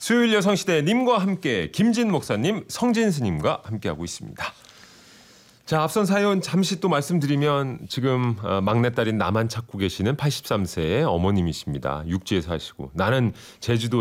수요일 여성시대 님과 함께 김진 목사님, 성진 스님과 함께하고 있습니다. 자, 앞선 사연 잠시 또 말씀드리면 지금 막내딸인 나만 찾고 계시는 83세의 어머님이십니다. 육지에 사시고 나는 제주도